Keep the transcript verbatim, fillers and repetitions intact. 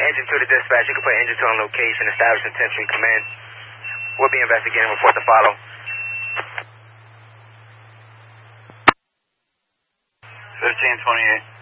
engine two to dispatch. You can put engine two on location, establish intention command. We'll be investigating, report to follow. fifteen twenty-eight.